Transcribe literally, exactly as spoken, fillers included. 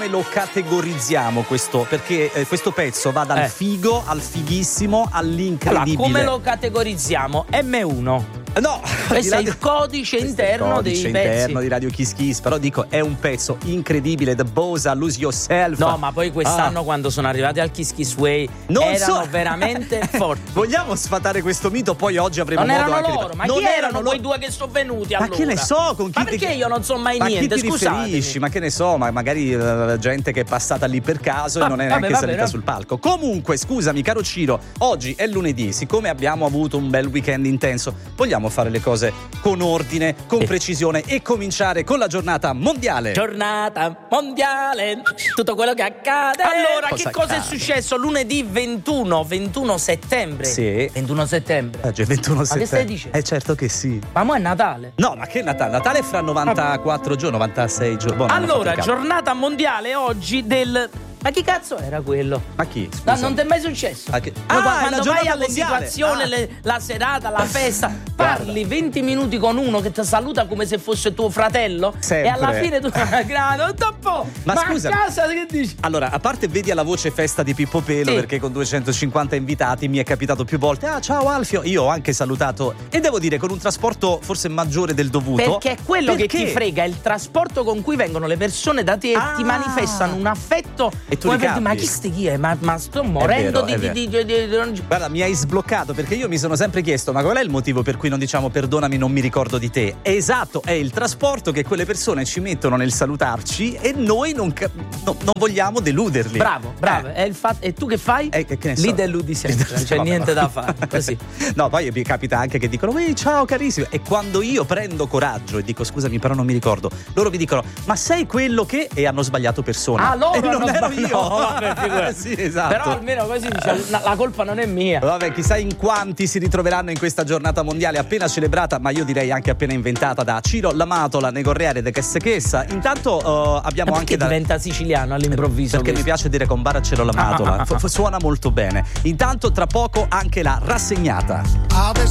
lo categorizziamo questo? Perché eh, questo pezzo va dal Eh. figo al fighissimo all'incredibile. Allora, come lo categorizziamo? M uno. No, Questo è di là- il codice Questo è il interno codice dei interno pezzi. di Radio Kiss Kiss, però dico è un pezzo incredibile. The Bosa, Lose Yourself. No, ma poi quest'anno Ah. quando sono arrivati al Kiss Kiss Way Non erano so- veramente forti. Vogliamo sfatare questo mito, poi oggi avremo Non modo erano anche di- loro, ma non chi erano loro. quei due che sono venuti Ma allora? che ne so con chi Ma ti- perché io non so mai ma niente, chi ti scusatemi. riferisci? Ma che ne so, ma magari eh, gente che è passata lì per caso Ah, e non è vabbè, neanche vabbè, salita no. sul palco. Comunque, scusami caro Ciro, oggi è lunedì, siccome abbiamo avuto un bel weekend intenso, vogliamo fare le cose con ordine, con Sì. precisione e cominciare con la giornata mondiale. Giornata mondiale, tutto quello che accade. Allora, Cosa che cosa accade? è successo lunedì ventuno, ventuno settembre? Sì. ventuno settembre. Oggi è ventuno che settembre. stai dicendo? Eh certo che sì. Ma mo' è Natale. No, ma che Natale? Natale è fra novantaquattro giorni, novantasei giorni. Boh, non ho fatto Allora, il calcolo. giornata mondiale oggi del... Ma chi cazzo era quello? Ma chi? No, Scusa. non ti è mai successo? Ah, che- Ma Ah, qua- è la quando vai giornata alle mondiale. situazioni, Ah. le- la serata, la festa, Guarda. parli venti minuti con uno che ti saluta come se fosse tuo fratello Sempre. e alla fine tu grande, dopo, Ma ma scusa. a casa che dici? Allora, a parte vedi alla voce festa di Pippo Pelo, Sì. perché con duecentocinquanta invitati mi è capitato più volte. Ah, ciao Alfio. Io ho anche salutato, e devo dire con un trasporto forse maggiore del dovuto. Perché è quello Perché? che ti frega, è il trasporto con cui vengono le persone da te e Ah. ti manifestano un affetto. E tu come li per dire, ma cambi. chi sti chi è? Ma, ma sto morendo vero, è di, di, di, di- di- Guarda, mi hai sbloccato perché io mi sono sempre chiesto: ma qual è il motivo per cui non diciamo perdonami, non mi ricordo di te? Esatto, è il trasporto che quelle persone ci mettono nel salutarci e noi non, ca- no- non vogliamo deluderli. Bravo, bravo. Eh. È il fatto, e tu che fai? Eh, che ne so. Li deludi sempre, non c'è Vabbè, niente no. da fare. Così. No, poi mi capita anche che dicono "Ehi, ciao carissimo", e quando io prendo coraggio e dico scusami però non mi ricordo, loro mi dicono ma sei quello che, e hanno sbagliato persona. Ah, loro e non hanno ero sbagliato. io. No, vabbè, figurati. Sì, esatto. Però almeno così dice, la, la colpa non è mia. Vabbè, chissà in quanti si ritroveranno in questa giornata mondiale appena celebrata, ma io direi anche appena inventata da Ciro Lamatola, Negorreare de Chessa Chessa. Intanto eh, abbiamo Ma anche perché da... diventa siciliano all'improvviso? Perché mi questo? piace dire con Baracelo Lamatola, F- f- suona molto bene. Intanto tra poco anche la rassegnata.